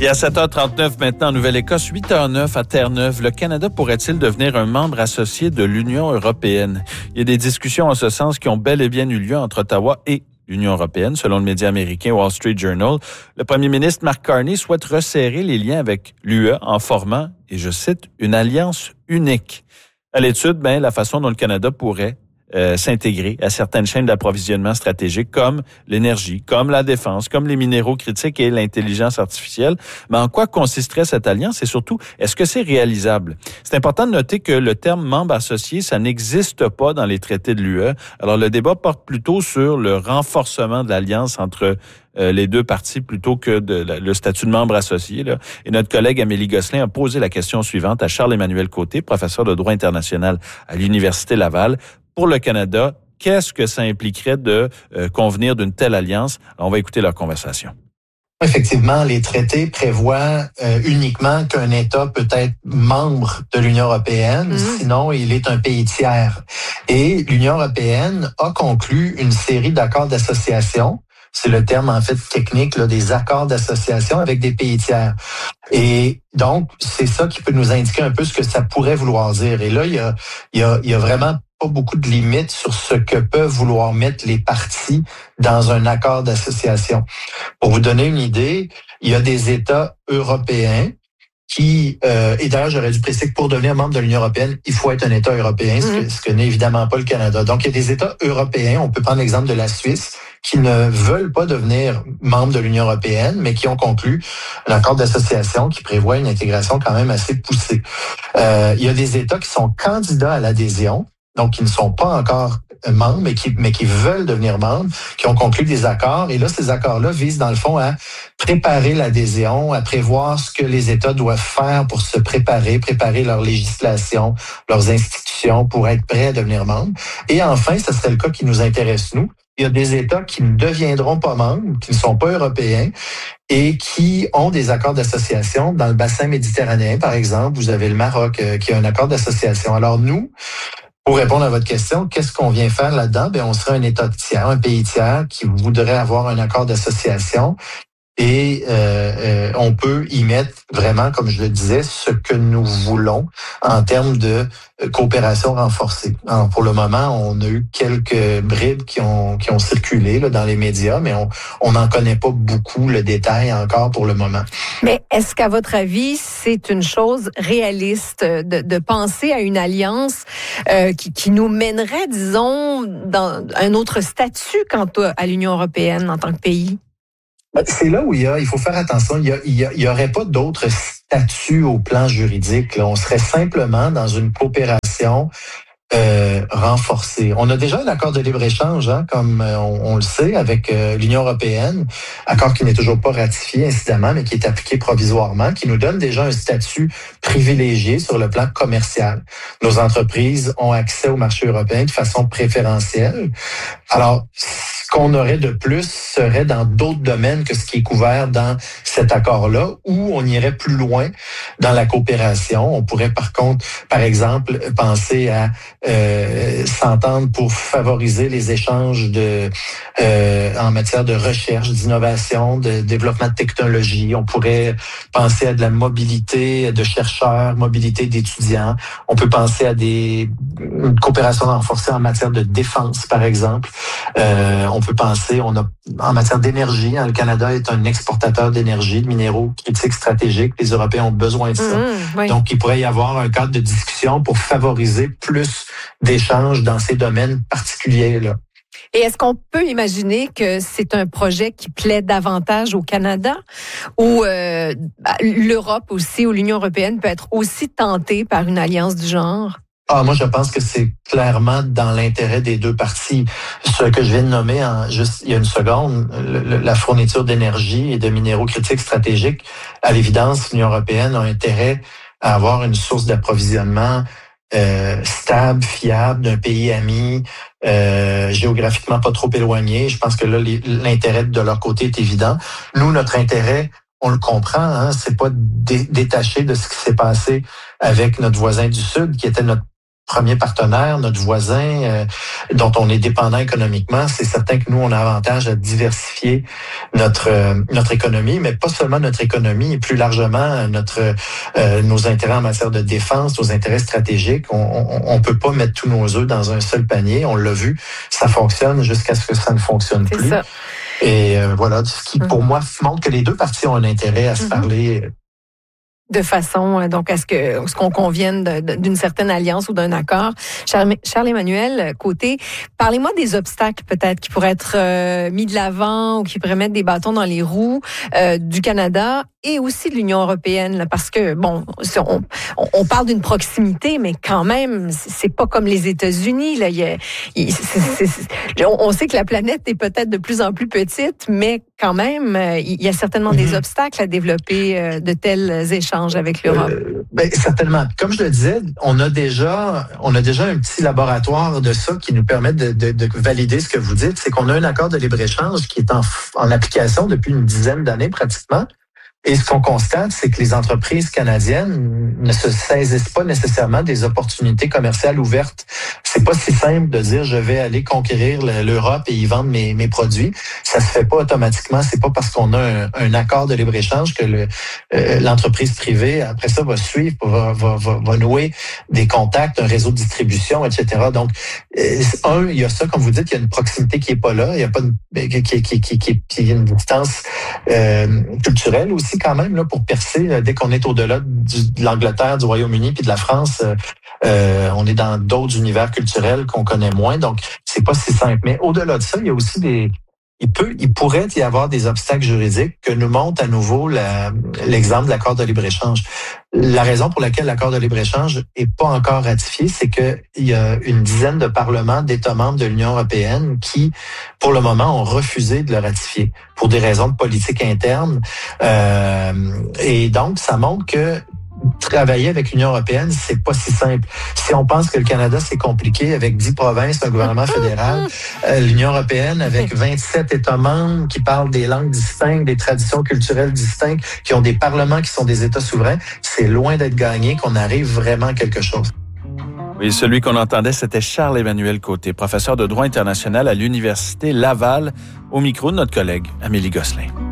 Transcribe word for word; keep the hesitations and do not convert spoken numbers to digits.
Et à sept heures trente-neuf maintenant en Nouvelle-Écosse, huit heures neuf à Terre-Neuve, le Canada pourrait-il devenir un membre associé de l'Union européenne? Il y a des discussions en ce sens qui ont bel et bien eu lieu entre Ottawa et l'Union européenne, selon le média américain Wall Street Journal. Le premier ministre Mark Carney souhaite resserrer les liens avec l'U E en formant, et je cite, une alliance unique. À l'étude, ben, la façon dont le Canada pourrait Euh, s'intégrer à certaines chaînes d'approvisionnement stratégiques comme l'énergie, comme la défense, comme les minéraux critiques et l'intelligence artificielle. Mais en quoi consisterait cette alliance et surtout, est-ce que c'est réalisable? C'est important de noter que le terme membre associé, ça n'existe pas dans les traités de l'U E. Alors le débat porte plutôt sur le renforcement de l'alliance entre euh, les deux parties plutôt que de, la, le statut de membre associé. Là. Et notre collègue Amélie Gosselin a posé la question suivante à Charles-Emmanuel Côté, professeur de droit international à l'Université Laval. Pour le Canada, qu'est-ce que ça impliquerait de euh, convenir d'une telle alliance? Alors, on va écouter leur conversation. Effectivement, les traités prévoient euh, uniquement qu'un État peut être membre de l'Union européenne, mmh. sinon il est un pays tiers. Et l'Union européenne a conclu une série d'accords d'association. C'est le terme, en fait, technique, là, des accords d'association avec des pays tiers. Et donc, c'est ça qui peut nous indiquer un peu ce que ça pourrait vouloir dire. Et là, il y a, il y a, il y a vraiment pas beaucoup de limites sur ce que peuvent vouloir mettre les parties dans un accord d'association. Pour vous donner une idée, il y a des États européens qui, euh, et d'ailleurs, j'aurais dû préciser que pour devenir membre de l'Union européenne, il faut être un État européen, ce que, ce que n'est évidemment pas le Canada. Donc, il y a des États européens, on peut prendre l'exemple de la Suisse, qui ne veulent pas devenir membres de l'Union européenne, mais qui ont conclu un accord d'association qui prévoit une intégration quand même assez poussée. Euh, il y a des États qui sont candidats à l'adhésion, donc qui ne sont pas encore membres, mais qui, mais qui veulent devenir membres, qui ont conclu des accords. Et là, ces accords-là visent, dans le fond, à préparer l'adhésion, à prévoir ce que les États doivent faire pour se préparer, préparer leur législation, leurs institutions pour être prêts à devenir membres. Et enfin, ce serait le cas qui nous intéresse, nous. Il y a des États qui ne deviendront pas membres, qui ne sont pas européens et qui ont des accords d'association. Dans le bassin méditerranéen, par exemple, vous avez le Maroc euh, qui a un accord d'association. Alors nous, pour répondre à votre question, qu'est-ce qu'on vient faire là-dedans? Ben, on serait un État tiers, un pays tiers qui voudrait avoir un accord d'association. Et euh, euh, on peut y mettre vraiment, comme je le disais, ce que nous voulons en termes de coopération renforcée. Alors, pour le moment, on a eu quelques bribes qui ont qui ont circulé là, dans les médias, mais on on n'en connaît pas beaucoup le détail encore pour le moment. Mais est-ce qu'à votre avis, c'est une chose réaliste de, de penser à une alliance euh, qui, qui nous mènerait, disons, dans un autre statut quant à l'Union européenne en tant que pays? C'est là où il y a, il faut faire attention, il y a, il y, a, il y aurait pas d'autre statut au plan juridique. Là. On serait simplement dans une coopération euh, renforcée. On a déjà un accord de libre-échange, hein, comme on, on le sait, avec euh, l'Union européenne, accord qui n'est toujours pas ratifié, incidemment, mais qui est appliqué provisoirement, qui nous donne déjà un statut privilégié sur le plan commercial. Nos entreprises ont accès au marché européen de façon préférentielle. Alors, ce qu'on aurait de plus serait dans d'autres domaines que ce qui est couvert dans cet accord-là, où on irait plus loin dans la coopération. On pourrait par contre, par exemple, penser à euh, s'entendre pour favoriser les échanges de euh, en matière de recherche, d'innovation, de développement de technologie. On pourrait penser à de la mobilité de chercheurs, mobilité d'étudiants. On peut penser à des une coopération renforcée en matière de défense, par exemple. Euh, on peut penser, on a en matière d'énergie, hein, le Canada est un exportateur d'énergie, de minéraux critiques stratégiques. Les Européens ont besoin de ça. Mmh, oui. Donc, il pourrait y avoir un cadre de discussion pour favoriser plus d'échanges dans ces domaines particuliers-là. Et est-ce qu'on peut imaginer que c'est un projet qui plaît davantage au Canada ou euh, l'Europe aussi, ou l'Union européenne peut être aussi tentée par une alliance du genre? Ah, moi, je pense que c'est clairement dans l'intérêt des deux parties. Ce que je viens de nommer en juste il y a une seconde, le, le, la fourniture d'énergie et de minéraux critiques stratégiques, à l'évidence, l'Union européenne a intérêt à avoir une source d'approvisionnement euh, stable, fiable, d'un pays ami, euh, géographiquement pas trop éloigné. Je pense que là, les, l'intérêt de leur côté est évident. Nous, notre intérêt, on le comprend, hein, c'est pas dé- détaché de ce qui s'est passé avec notre voisin du Sud, qui était notre premier partenaire, notre voisin, euh, dont on est dépendant économiquement, c'est certain que nous, on a avantage à diversifier notre euh, notre économie, mais pas seulement notre économie, et plus largement notre euh, nos intérêts en matière de défense, nos intérêts stratégiques. On, on, on peut pas mettre tous nos œufs dans un seul panier. On l'a vu, ça fonctionne jusqu'à ce que ça ne fonctionne c'est plus. Ça. Et euh, voilà, ce qui, pour moi, montre que les deux parties ont un intérêt à se mm-hmm. parler. De façon, donc, à ce que ce qu'on convienne de, de, d'une certaine alliance ou d'un accord. Charles-Emmanuel Côté, parlez-moi des obstacles peut-être qui pourraient être euh, mis de l'avant ou qui pourraient mettre des bâtons dans les roues euh, du Canada et aussi de l'Union européenne, là, parce que, bon, on, on parle d'une proximité, mais quand même, c'est pas comme les États-Unis. Là. Il y a, il, c'est, c'est, c'est, on sait que la planète est peut-être de plus en plus petite, mais quand même, il y a certainement mm-hmm. des obstacles à développer euh, de tels échanges avec l'Europe. Euh, ben, certainement. Comme je le disais, on a déjà, on a déjà un petit laboratoire de ça qui nous permet de, de, de valider ce que vous dites. C'est qu'on a un accord de libre-échange qui est en, en application depuis une dizaine d'années pratiquement. Et ce qu'on constate, c'est que les entreprises canadiennes ne se saisissent pas nécessairement des opportunités commerciales ouvertes. C'est pas si simple de dire je vais aller conquérir l'Europe et y vendre mes, mes produits. Ça se fait pas automatiquement. C'est pas parce qu'on a un, un accord de libre-échange que le, euh, l'entreprise privée, après ça, va suivre, va, va, va, va nouer des contacts, un réseau de distribution, et cetera. Donc, euh, un, il y a ça, comme vous dites, il y a une proximité qui est pas là. Il y a pas une, qui, qui, qui, qui, qui, qui une distance euh, culturelle aussi quand même là pour percer. Dès qu'on est au-delà du, de l'Angleterre, du Royaume-Uni puis de la France, euh, euh, on est dans d'autres univers culturels qu'on connaît moins. Donc, c'est pas si simple. Mais au-delà de ça, il y a aussi des Il peut, il pourrait y avoir des obstacles juridiques que nous montre à nouveau la, l'exemple de l'accord de libre-échange. La raison pour laquelle l'accord de libre-échange est pas encore ratifié, c'est que il y a une dizaine de parlements d'États membres de l'Union européenne qui, pour le moment, ont refusé de le ratifier pour des raisons de politique interne. Euh, et donc, ça montre que travailler avec l'Union européenne, c'est pas si simple. Si on pense que le Canada, c'est compliqué avec dix provinces, un gouvernement fédéral, euh, l'Union européenne avec vingt-sept États membres qui parlent des langues distinctes, des traditions culturelles distinctes, qui ont des parlements qui sont des États souverains, c'est loin d'être gagné qu'on arrive vraiment à quelque chose. Oui, celui qu'on entendait, c'était Charles-Emmanuel Côté, professeur de droit international à l'Université Laval, au micro de notre collègue Amélie Gosselin.